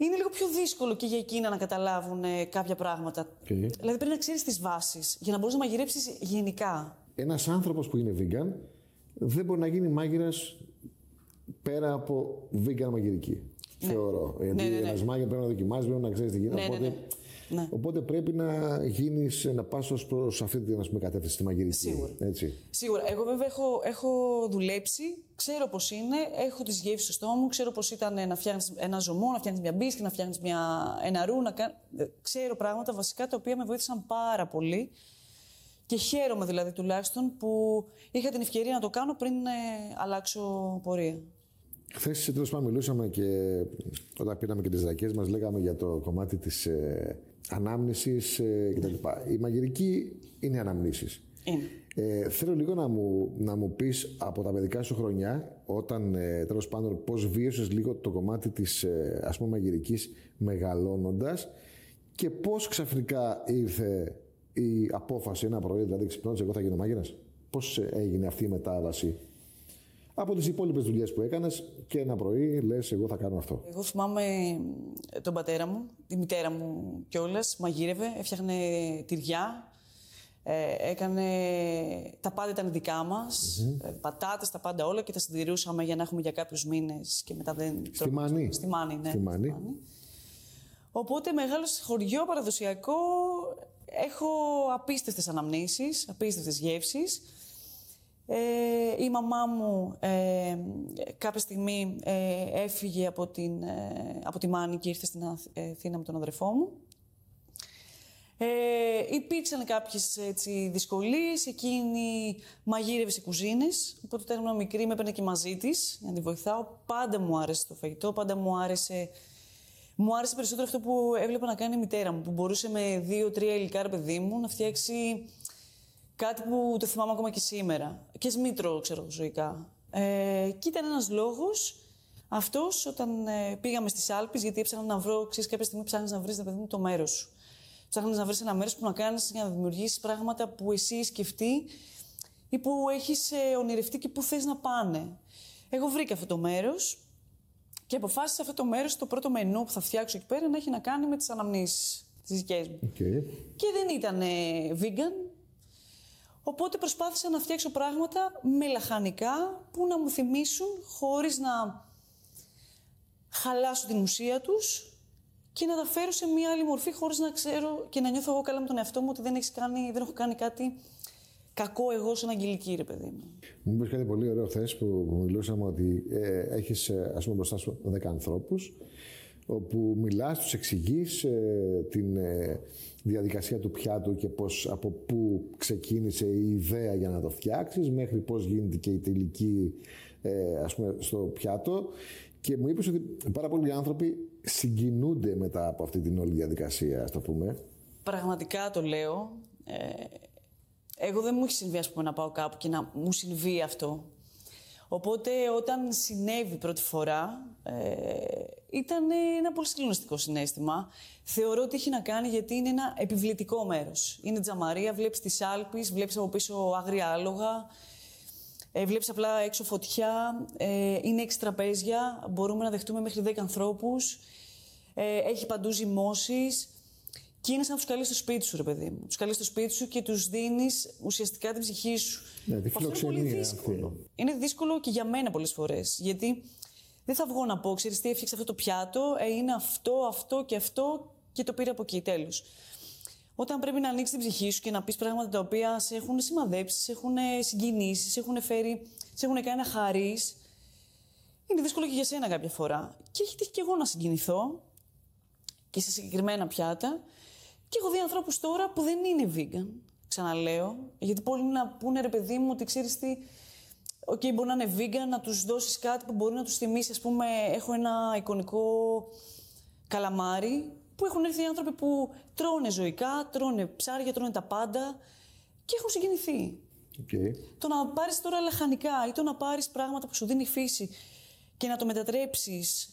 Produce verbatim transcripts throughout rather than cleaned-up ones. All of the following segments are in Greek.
είναι λίγο πιο δύσκολο και για εκείνα να καταλάβουν ε, κάποια πράγματα. Okay. Δηλαδή πρέπει να ξέρεις τις βάσεις για να μπορείς να μαγειρέψεις γενικά. Ένας άνθρωπος που είναι vegan δεν μπορεί να γίνει μάγειρας πέρα από vegan μαγειρική. Ναι. Θεωρώ. Γιατί ναι, ναι, ναι. ένας μάγειρας πρέπει να δοκιμάζει, πρέπει να ξέρεις τι γίνεται. Ναι, οπότε, ναι, ναι. Ναι. οπότε πρέπει να γίνεις, να πας ως προς αυτή την κατεύθυνση στη μαγειρική. Σίγουρα. Έτσι. Σίγουρα. Εγώ βέβαια έχω, έχω δουλέψει, ξέρω πώς είναι, έχω τις γεύσεις στο στόμα μου, ξέρω πώς ήταν να φτιάχνεις ένα ζωμό, να φτιάχνεις μια μπίσκι, να φτιάχνεις μια... ένα ρου. Να κα... Ξέρω πράγματα βασικά τα οποία με βοήθησαν πάρα πολύ. Και χαίρομαι δηλαδή τουλάχιστον που είχα την ευκαιρία να το κάνω πριν ε, αλλάξω πορεία. Χθες τέλος πάντων μιλούσαμε και όταν πήραμε και τις ρακές μας λέγαμε για το κομμάτι της ε, ανάμνησης ε, κτλ. Η μαγειρική είναι αναμνήσεις. Είναι. Ε, θέλω λίγο να μου, να μου πεις από τα παιδικά σου χρονιά, όταν ε, τέλος πάντων πώς βίωσες λίγο το κομμάτι της ε, ας πούμε μαγειρικής μεγαλώνοντας και πώς ξαφνικά ήρθε η απόφαση ένα πρωί, δηλαδή ξυπνώντας εγώ θα γίνω μάγειρας. Πώς έγινε αυτή η μετάβαση από τις υπόλοιπες δουλειές που έκανες και ένα πρωί λες εγώ θα κάνω αυτό? Εγώ θυμάμαι τον πατέρα μου, τη μητέρα μου κιόλας, μαγείρευε, έφτιαχνε τυριά, ε, έκανε, τα πάντα ήταν δικά μας, mm-hmm. πατάτες, τα πάντα όλα και τα συντηρούσαμε για να έχουμε για κάποιους μήνες και μετά δεν... Στη Μάνη. Στη Μάνη, ναι. Στη Μάνη. Στη Μάνη. Οπότε μεγάλο χωριό παραδοσιακό, έχω απίστευτες αναμνήσεις, απίστευτες γεύσεις. Ε, η μαμά μου ε, κάποια στιγμή ε, έφυγε από, την, ε, από τη Μάνη και ήρθε στην Αθήνα με τον αδερφό μου. Ε, υπήρξαν κάποιες έτσι, δυσκολίες, εκείνη μαγείρευε σε κουζίνες, οπότε όταν ήμουν μικρή με έπαιρνε και μαζί της για να τη βοηθάω. Πάντα μου άρεσε το φαγητό, πάντα μου άρεσε, μου άρεσε περισσότερο αυτό που έβλεπα να κάνει η μητέρα μου, που μπορούσε με δύο-τρία υλικά, ρε παιδί μου, να φτιάξει κάτι που το θυμάμαι ακόμα και σήμερα. Και σμήτρο, ξέρω, ζωικά. Ε, και ήταν ένας λόγος αυτός όταν ε, πήγαμε στις Άλπεις, γιατί έψαχνα να βρω, ξέρεις, κάποια στιγμή ψάχνεις να βρεις, παιδί μου, το μέρος σου. Ψάχνεις να βρεις ένα μέρος που να κάνεις για να δημιουργήσεις πράγματα που εσύ έχεις σκεφτεί ή που έχεις ε, ονειρευτεί και που θες να πάνε. Εγώ βρήκα αυτό το μέρος και αποφάσισα αυτό το μέρος, το πρώτο μενού που θα φτιάξω εκεί πέρα, να έχει να κάνει με τις αναμνήσεις τις δικές μου. Okay. Και δεν ήταν ε, vegan. Οπότε προσπάθησα να φτιάξω πράγματα με λαχανικά που να μου θυμίσουν χωρίς να χαλάσω την ουσία τους και να τα φέρω σε μια άλλη μορφή χωρίς να ξέρω και να νιώθω εγώ καλά με τον εαυτό μου ότι δεν, έχεις κάνει, δεν έχω κάνει κάτι κακό εγώ σαν αγγελική, ρε παιδί μου. Μου είπες κάτι πολύ ωραίο χθες που, που μιλούσαμε ότι ε, έχεις ας πούμε μπροστά σου δέκα ανθρώπους όπου μιλάς, τους εξηγείς ε, την ε, διαδικασία του πιάτου και πώς, από πού ξεκίνησε η ιδέα για να το φτιάξεις μέχρι πώς γίνεται και η τελική ε, ας πούμε στο πιάτο και μου είπες ότι πάρα πολλοί άνθρωποι συγκινούνται μετά από αυτή την όλη διαδικασία, ας το πούμε. Πραγματικά το λέω. Ε, εγώ δεν μου έχει συμβεί ας πούμε να πάω κάπου και να μου συμβεί αυτό. Οπότε όταν συνέβη πρώτη φορά, ε, ήταν ένα πολύ συγκλονιστικό συναίσθημα. Θεωρώ ότι έχει να κάνει γιατί είναι ένα επιβλητικό μέρος. Είναι τζαμαρία, βλέπεις τις Άλπεις, βλέπεις από πίσω άγρια άλογα, ε, βλέπεις απλά έξω φωτιά, ε, είναι έξι τραπέζια, μπορούμε να δεχτούμε μέχρι δέκα ανθρώπους, ε, έχει παντού ζυμώσεις. Και είναι σαν να τους καλείς στο σπίτι σου, ρε παιδί μου. Τους καλείς στο σπίτι σου και τους δίνεις ουσιαστικά την ψυχή σου. Ναι, τη φιλοξενία. Είναι πολύ δύσκολο. Αυτή. Είναι δύσκολο και για μένα πολλές φορές. Γιατί δεν θα βγω να πω, ξέρεις τι, έφτιαξε αυτό το πιάτο, ε, είναι αυτό, αυτό και αυτό και το πήρα από εκεί, τέλος. Όταν πρέπει να ανοίξεις την ψυχή σου και να πεις πράγματα τα οποία σε έχουν σημαδέψει, σε έχουν συγκινήσει, σε έχουν φέρει, σε έχουν κάνει να χαρείς, είναι δύσκολο και για σένα κάποια φορά. Και έχει τύχει και εγώ να συγκινηθώ και σε συγκεκριμένα πιάτα. Και έχω δει ανθρώπους τώρα που δεν είναι vegan, ξαναλέω, γιατί πολλοί να πούνε ρε παιδί μου ότι ξέρεις τι, οκ, okay, μπορεί να είναι vegan, να τους δώσεις κάτι που μπορεί να τους θυμίσει, ας πούμε, έχω ένα εικονικό καλαμάρι, που έχουν έρθει οι άνθρωποι που τρώνε ζωικά, τρώνε ψάρια, τρώνε τα πάντα και έχουν συγκινηθεί. Okay. Το να πάρεις τώρα λαχανικά ή το να πάρεις πράγματα που σου δίνει η φύση και να το μετατρέψεις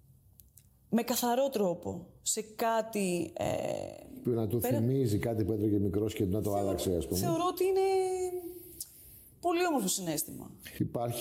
με καθαρό τρόπο σε κάτι ε, που να του πέρα... θυμίζει κάτι που έτρωγε μικρός και να το θεωρώ, άλλαξε, ας πούμε. Θεωρώ ότι είναι πολύ όμορφο συναίσθημα. Υπάρχει